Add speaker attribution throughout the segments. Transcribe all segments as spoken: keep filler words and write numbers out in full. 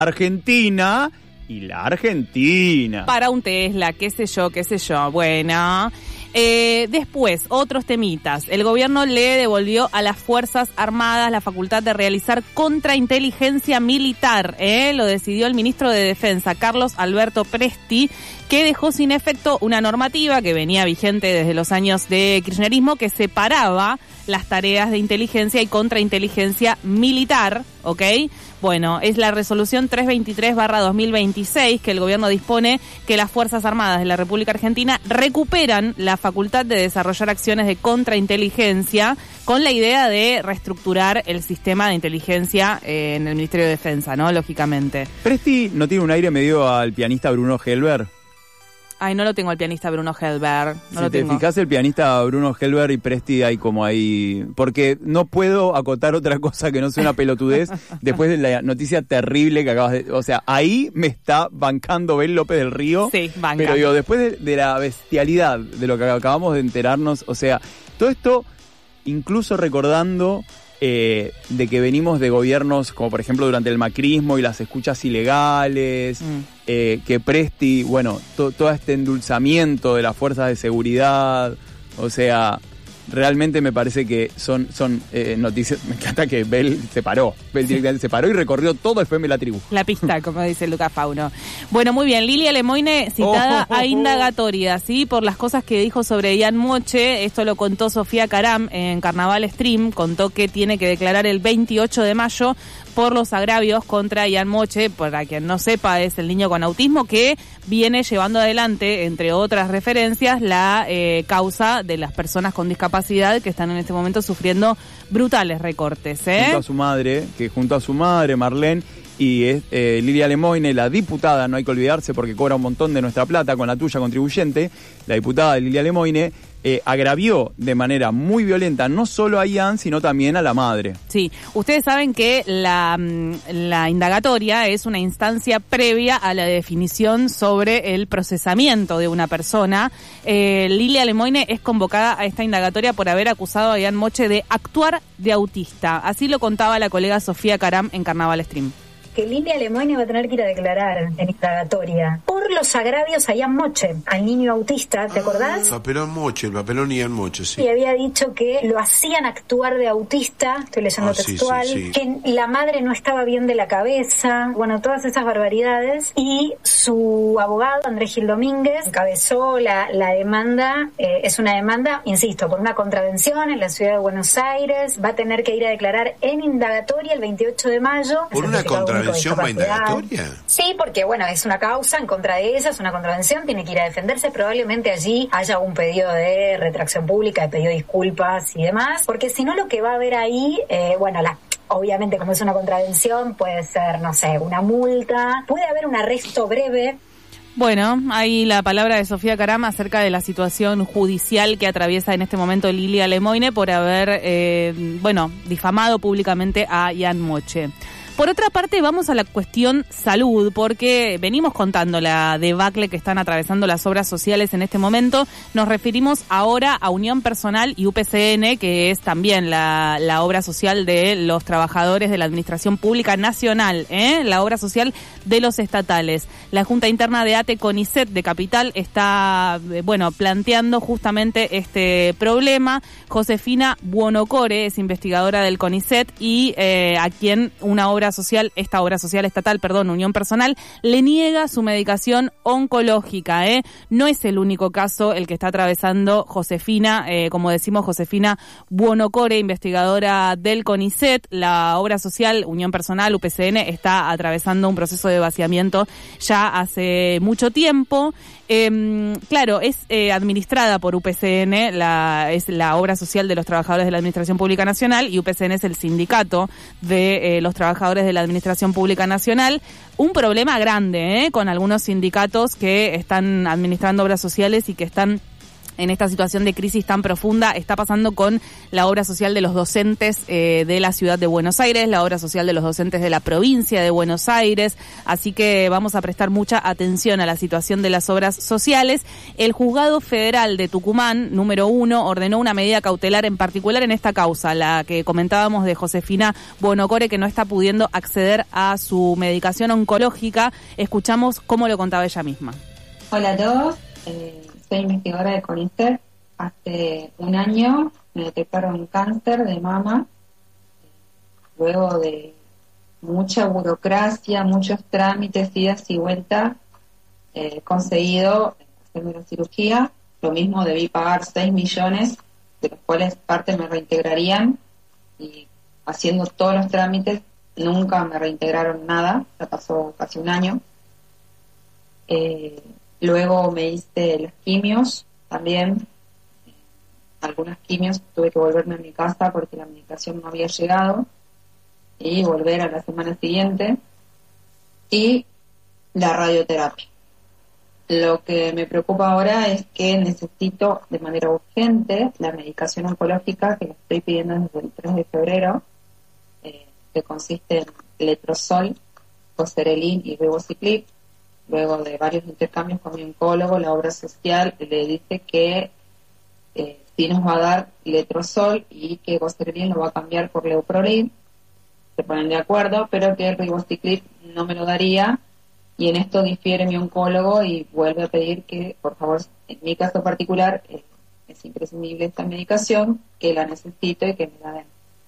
Speaker 1: Argentina y la Argentina.
Speaker 2: Para un Tesla, qué sé yo, qué sé yo. Bueno, eh, después, otros temitas. El gobierno le devolvió a las Fuerzas Armadas la facultad de realizar contrainteligencia militar. ¿eh? Lo decidió el ministro de Defensa, Carlos Alberto Presti, que dejó sin efecto una normativa que venía vigente desde los años de kirchnerismo que separaba las tareas de inteligencia y contrainteligencia militar, ¿ok? Bueno, es la resolución trescientos veintitrés barra dos mil veintiséis que el gobierno dispone que las Fuerzas Armadas de la República Argentina recuperan la facultad de desarrollar acciones de contrainteligencia con la idea de reestructurar el sistema de inteligencia eh, en el Ministerio de Defensa, ¿no? Lógicamente.
Speaker 1: Presti no tiene un aire medio al pianista Bruno Helber.
Speaker 2: Ay, no lo tengo al pianista Bruno Helber. No
Speaker 1: si
Speaker 2: lo
Speaker 1: te
Speaker 2: tengo.
Speaker 1: fijas, el pianista Bruno Helber y Presti hay como ahí... Porque no puedo acotar otra cosa que no sea una pelotudez después de la noticia terrible que acabas de... O sea, ahí me está bancando Ben López del Río.
Speaker 2: Sí, banca.
Speaker 1: Pero digo, después de, de la bestialidad de lo que acabamos de enterarnos, o sea, todo esto incluso recordando... Eh, de que venimos de gobiernos como por ejemplo durante el macrismo y las escuchas ilegales, mm. eh, que Presti, bueno, to, todo este endulzamiento de las fuerzas de seguridad, o sea, realmente me parece que son, son eh, noticias. Me encanta que Bel se paró, Bel directamente se paró y recorrió todo el F M La Tribu.
Speaker 2: La pista, como dice Lucas Fauno. Bueno, muy bien, Lilia Lemoine citada oh, oh, oh, a indagatoria, ¿sí? Por las cosas que dijo sobre Ian Moche. Esto lo contó Sofía Caram en Carnaval Stream, contó que tiene que declarar el veintiocho de mayo por los agravios contra Ian Moche. Para quien no sepa, es el niño con autismo que viene llevando adelante, entre otras referencias, la eh, causa de las personas con discapacidad que están en este momento sufriendo brutales recortes. ¿eh?
Speaker 1: Junto a su madre, que junto a su madre, Marlene, y es eh, Lilia Lemoine, la diputada, no hay que olvidarse porque cobra un montón de nuestra plata con la tuya contribuyente, la diputada Lilia Lemoine, Eh, agravió de manera muy violenta no solo a Ian, sino también a la madre.
Speaker 2: Sí, ustedes saben que la, la indagatoria es una instancia previa a la definición sobre el procesamiento de una persona. Eh, Lilia Lemoine es convocada a esta indagatoria por haber acusado a Ian Moche de actuar de autista. Así lo contaba la colega Sofía Caram en Carnaval Stream.
Speaker 3: Que Lilia Lemoine va a tener que ir a declarar en indagatoria por los agravios a Ian Moche, al niño autista, ¿te acordás?
Speaker 4: El papelón Moche, el papelón Ian Moche, sí.
Speaker 3: Y había dicho que lo hacían actuar de autista, estoy leyendo
Speaker 4: ah,
Speaker 3: textual,
Speaker 4: sí, sí, sí.
Speaker 3: que la madre no estaba bien de la cabeza, bueno, todas esas barbaridades, y su abogado, Andrés Gil Domínguez, encabezó la, la demanda, eh, es una demanda, insisto, por una contravención en la ciudad de Buenos Aires, va a tener que ir a declarar en indagatoria el veintiocho de mayo.
Speaker 4: ¿Por una contravención? ¿Contravención va indagatoria?
Speaker 3: Sí, porque bueno, es una causa en contra de ella, es una contravención, tiene que ir a defenderse, probablemente allí haya un pedido de retracción pública, de pedido de disculpas y demás, porque si no lo que va a haber ahí, eh, bueno, la obviamente como es una contravención, puede ser, no sé, una multa, puede haber un arresto breve.
Speaker 2: Bueno, ahí la palabra de Sofía Caram acerca de la situación judicial que atraviesa en este momento Lilia Lemoine por haber, eh, bueno, difamado públicamente a Ian Moche. Por otra parte, vamos a la cuestión salud, porque venimos contando la debacle que están atravesando las obras sociales en este momento. Nos referimos ahora a Unión Personal y U P C N, que es también la, la obra social de los trabajadores de la Administración Pública Nacional, ¿eh? La obra social de los estatales. La Junta Interna de ATE CONICET de Capital está, bueno, planteando justamente este problema. Josefina Buonocore es investigadora del CONICET y eh, a quien una obra social, esta obra social estatal, perdón, Unión Personal, le niega su medicación oncológica, ¿eh? No es el único caso el que está atravesando Josefina, eh, como decimos, Josefina Buonocore, investigadora del CONICET. La obra social Unión Personal, U P C N, está atravesando un proceso de vaciamiento ya hace mucho tiempo. Eh, claro, es eh, administrada por U P C N, la, es la obra social de los trabajadores de la Administración Pública Nacional, y U P C N es el sindicato de eh, los trabajadores de la Administración Pública Nacional. Un problema grande, ¿eh? Con algunos sindicatos que están administrando obras sociales y que están en esta situación de crisis tan profunda, está pasando con la obra social de los docentes eh, de la ciudad de Buenos Aires, la obra social de los docentes de la provincia de Buenos Aires, así que vamos a prestar mucha atención a la situación de las obras sociales. El Juzgado Federal de Tucumán, número uno, ordenó una medida cautelar en particular en esta causa, la que comentábamos de Josefina Buonocore, que no está pudiendo acceder a su medicación oncológica. Escuchamos cómo lo contaba ella misma.
Speaker 5: Hola a todos. Eh... Soy investigadora de CONICET. Hace un año me detectaron cáncer de mama. Luego de mucha burocracia, muchos trámites, idas y vueltas, he eh, conseguido hacerme la cirugía. Lo mismo, debí pagar seis millones, de los cuales parte me reintegrarían. Y haciendo todos los trámites, nunca me reintegraron nada. Ya pasó casi un año. Eh... Luego me hice las quimios, también, algunas quimios, tuve que volverme a mi casa porque la medicación no había llegado, y volver a la semana siguiente, y la radioterapia. Lo que me preocupa ahora es que necesito de manera urgente la medicación oncológica, que la estoy pidiendo desde el tres de febrero, eh, que consiste en letrozol, Goserelin y ribociclib. Luego de varios intercambios con mi oncólogo, la obra social le dice que eh, sí nos va a dar letrozol y que Goserelin lo va a cambiar por Leuprolid. Se ponen de acuerdo, pero que el ribociclib no me lo daría, y en esto difiere mi oncólogo y vuelve a pedir que, por favor, en mi caso particular, eh, es imprescindible esta medicación, que la necesito y que me la den.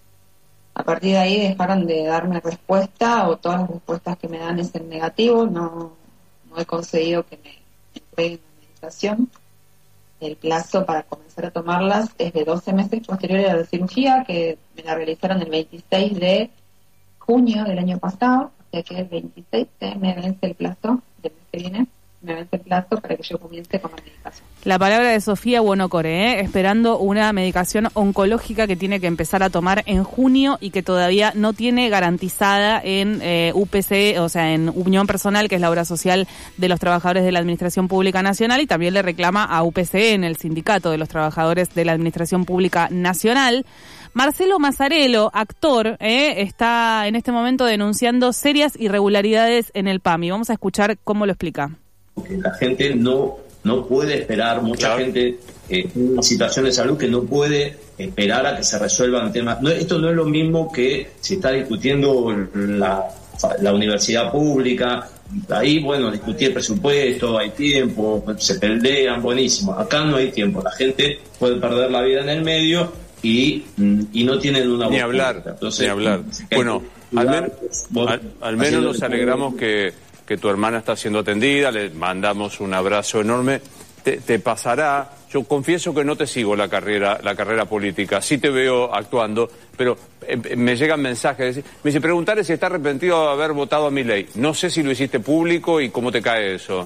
Speaker 5: A partir de ahí dejaron de darme respuesta, o todas las respuestas que me dan es en negativo. No No he conseguido que me entreguen la medicación. El plazo para comenzar a tomarlas es de doce meses posteriores a la cirugía, que me la realizaron el veintiséis de junio del año pasado, o sea que el veintiséis me vence el plazo del mes que viene, me vence el plazo para que yo comience con la medicación.
Speaker 2: La palabra de Sofía Buonocore, ¿eh? esperando una medicación oncológica que tiene que empezar a tomar en junio y que todavía no tiene garantizada en eh, U P C, o sea, en Unión Personal, que es la obra social de los trabajadores de la Administración Pública Nacional, y también le reclama a U P C en el Sindicato de los Trabajadores de la Administración Pública Nacional. Marcelo Mazzarello, actor, eh, está en este momento denunciando serias irregularidades en el PAMI. Vamos a escuchar cómo lo explica.
Speaker 6: Porque la gente no, no puede esperar, mucha claro. gente eh, en una situación de salud que no puede esperar a que se resuelvan temas. No, esto no es lo mismo que se está discutiendo la, la universidad pública. Ahí, bueno, discutir el presupuesto, hay tiempo, se pelean, buenísimo. Acá no hay tiempo, la gente puede perder la vida en el medio y, y no tienen una
Speaker 7: ni hablar, Entonces, ni hablar. Bueno, al, men, al, al menos nos alegramos que que tu hermana está siendo atendida, le mandamos un abrazo enorme. Te, te pasará, yo confieso que no te sigo la carrera la carrera política, sí te veo actuando, pero eh, me llegan mensajes, me dice, preguntarle si está arrepentido de haber votado a Milei. No sé si lo hiciste público y cómo te cae eso.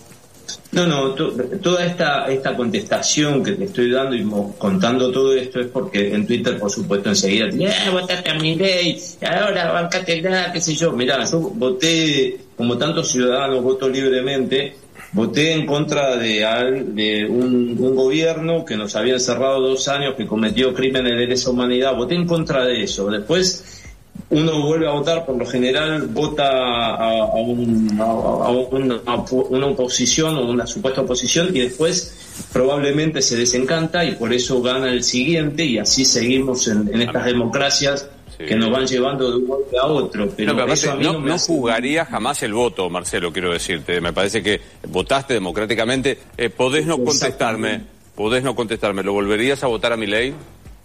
Speaker 6: No, no, to, toda esta esta contestación que te estoy dando y mo, contando todo esto es porque en Twitter, por supuesto, enseguida, ¡eh, votaste a Milei! Ahora bancate nada, qué sé yo. Mirá, yo voté, como tantos ciudadanos, voto libremente, voté en contra de, de un, un gobierno que nos había encerrado dos años, que cometió crímenes de lesa humanidad, voté en contra de eso. Después uno vuelve a votar, por lo general vota a, a, un, a, a una, a una oposición o una supuesta oposición y después probablemente se desencanta y por eso gana el siguiente y así seguimos en, en estas democracias sí. que nos van llevando de un golpe a otro. Pero,
Speaker 7: no, pero
Speaker 6: eso a mí
Speaker 7: no,
Speaker 6: no, me
Speaker 7: no
Speaker 6: hace...
Speaker 7: jugaría jamás el voto, Marcelo, quiero decirte. Me parece que votaste democráticamente. Eh, podés no contestarme, podés no contestarme. ¿Lo volverías a votar a Milei?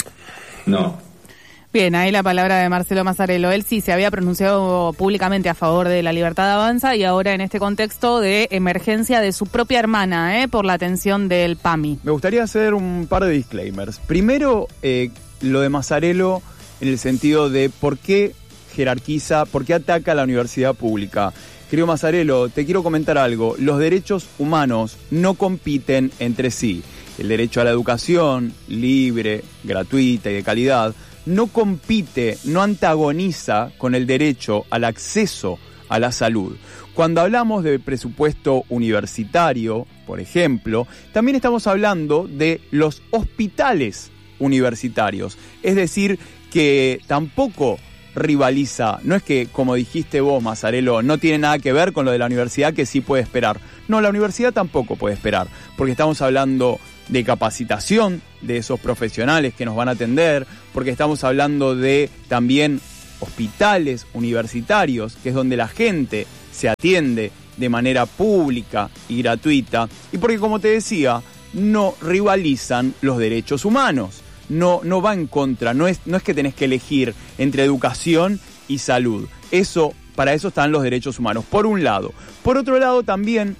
Speaker 6: No.
Speaker 2: Bien, ahí la palabra de Marcelo Mazzarello. Él sí se había pronunciado públicamente a favor de la libertad avanza y ahora en este contexto de emergencia de su propia hermana, ¿eh? por la atención del PAMI.
Speaker 1: Me gustaría hacer un par de disclaimers. Primero, eh, lo de Mazzarello en el sentido de por qué jerarquiza, por qué ataca a la universidad pública. Querido Mazzarello, te quiero comentar algo. Los derechos humanos no compiten entre sí. El derecho a la educación libre, gratuita y de calidad no compite, no antagoniza con el derecho al acceso a la salud. Cuando hablamos de presupuesto universitario, por ejemplo, también estamos hablando de los hospitales universitarios. Es decir, que tampoco rivaliza, no es que, como dijiste vos, Mazzarello, no tiene nada que ver con lo de la universidad, que sí puede esperar. No, la universidad tampoco puede esperar, porque estamos hablando de capacitación de esos profesionales que nos van a atender, porque estamos hablando de también hospitales universitarios, que es donde la gente se atiende de manera pública y gratuita, y porque, como te decía, no rivalizan los derechos humanos. No, no va en contra, no es, no es que tenés que elegir entre educación y salud. Eso, para eso están los derechos humanos, por un lado. Por otro lado, también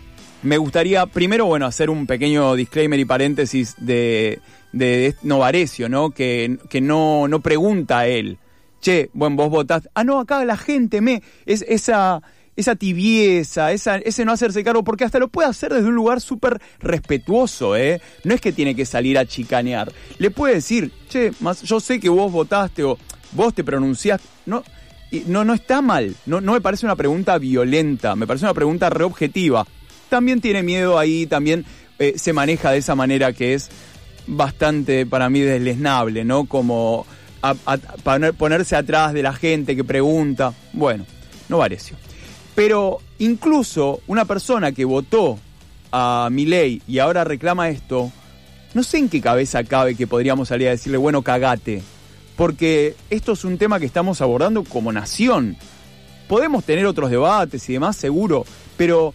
Speaker 1: me gustaría, primero, bueno, hacer un pequeño disclaimer y paréntesis de, de, de Novarecio, ¿no? Que, que no, no pregunta a él, che, bueno, vos votaste. Ah, no, acá la gente me... Es esa... esa tibieza, esa, ese no hacerse cargo, porque hasta lo puede hacer desde un lugar súper respetuoso, ¿eh? No es que tiene que salir a chicanear. Le puede decir, che, más, yo sé que vos votaste o vos te pronunciaste. No, y no, no está mal. No, no me parece una pregunta violenta, me parece una pregunta reobjetiva. También tiene miedo ahí, también eh, se maneja de esa manera que es bastante, para mí, deslesnable, ¿no? Como a, a, a ponerse atrás de la gente que pregunta. Bueno, Novarecio. Pero incluso una persona que votó a Milei y ahora reclama esto, no sé en qué cabeza cabe que podríamos salir a decirle, bueno, cagate. Porque esto es un tema que estamos abordando como nación. Podemos tener otros debates y demás, seguro, pero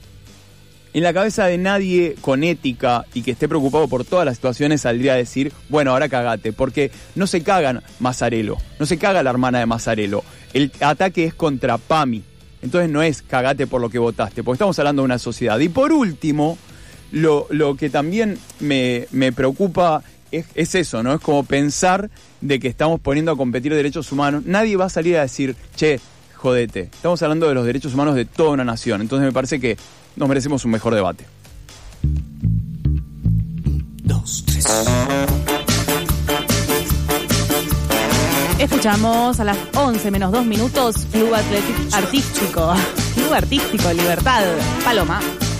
Speaker 1: en la cabeza de nadie con ética y que esté preocupado por todas las situaciones saldría a decir, bueno, ahora cagate. Porque no se cagan Mazzarello, no se caga la hermana de Mazzarello. El ataque es contra Pami. Entonces no es cagate por lo que votaste, porque estamos hablando de una sociedad. Y por último, lo, lo que también me, me preocupa es, es eso, ¿no? Es como pensar de que estamos poniendo a competir derechos humanos. Nadie va a salir a decir, che, jodete. Estamos hablando de los derechos humanos de toda una nación. Entonces me parece que nos merecemos un mejor debate.
Speaker 8: Dos, tres.
Speaker 2: Escuchamos a las once menos dos minutos Club Atlético Artístico. Club Artístico Libertad. Paloma.